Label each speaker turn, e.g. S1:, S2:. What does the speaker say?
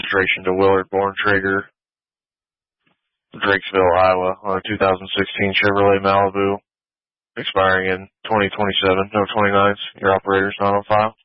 S1: registration to Willard Borntrager, Drakesville, Iowa, on a 2016 Chevrolet Malibu, expiring in 2027. No 29s. Your operator's not on file.